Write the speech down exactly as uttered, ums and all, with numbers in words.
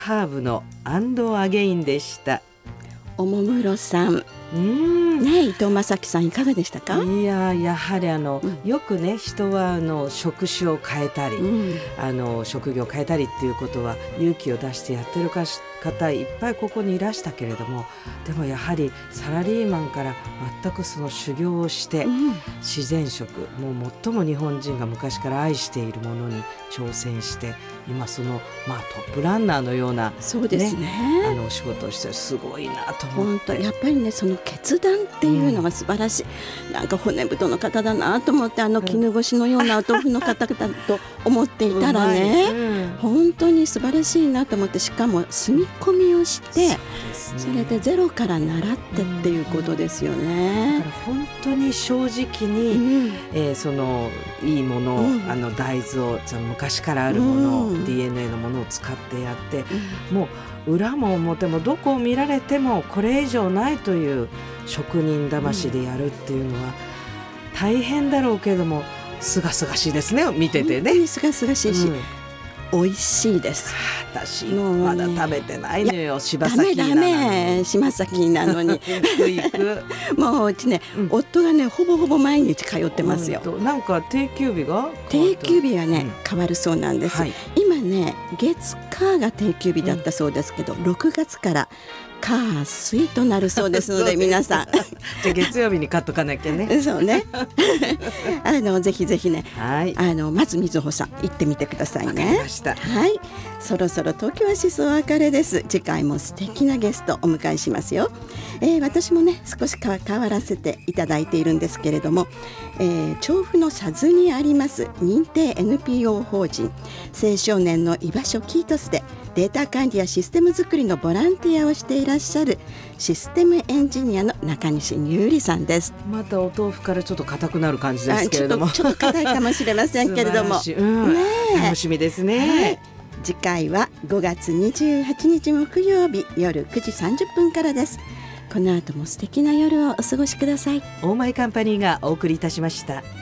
ハーブのアンドアゲインでした。 おもむろさん、 うーんね、伊藤正樹さんいかがでしたか？ いややはりあの、 うん、 よくね人はあの職種を変えたり、 うん、 あの職業を変えたりっていうことは勇気を出してやってるかし方いっぱいここにいらしたけれども、でもやはりサラリーマンから全くその修行をして、 うん、 自然食、もう最も日本人が昔から愛しているものに挑戦して、今その、まあ、トップランナーのような、 そうですね、 あのお仕事をしてすごいなと思本当って。 やっぱりねその決断っていうのが素晴らしい、うん、なんか骨太の方だなと思って、あの絹ごしのようなお豆腐の方々と思っていたらね、うん、本当に素晴らしいなと思って、しかも住み込みをして、 そ,、ね、それでゼロから習ってっていうことですよね、 うん、だから本当に正直に、うん、えー、そのいいものを、うん、あの大豆をその昔からあるものを、うん、ディーエヌエー のものを使ってやって、うん、もう裏も表もどこを見られてもこれ以上ないという職人魂でやるっていうのは大変だろうけども、すがすがしいですね、見ててね。 すがすがしいし、うん、美味しいです。 私まだ食べてないのよ、柴崎なのに。 ダメダメ、柴崎なのに行くもううちね、うん、夫がねほぼほぼ毎日通ってますよ。 なんか定休日が定休日はね、うん、変わるそうなんです、はい、今ね月火が定休日だったそうですけど、うん、ろくがつから火水となるそうですので皆さんじゃあ月曜日に買っとかなきゃねそうねあのぜひぜひね、 はい、 あのまずみずほさん行ってみてくださいね。 わかりました。 はい、そろそろ東京アシスお別れです。次回も素敵なゲストお迎えしますよ、えー、私もね少し変わらせていただいているんですけれども、えー、調布の佐津にあります認定 エヌピーオー 法人青少年の居場所キートスでデータ管理やシステム作りのボランティアをしていらっしゃるシステムエンジニアの中西優里さんです。 またお豆腐からちょっと硬くなる感じですけれども、 ちょっと硬いかもしれませんけれども、 うん、 ね、 楽しみですね、はい、 次回はごがつにじゅうはちにち木曜日夜くじさんじゅっぷんからです。この後も素敵な夜をお過ごしください。 オーマイカンパニーがお送りいたしました。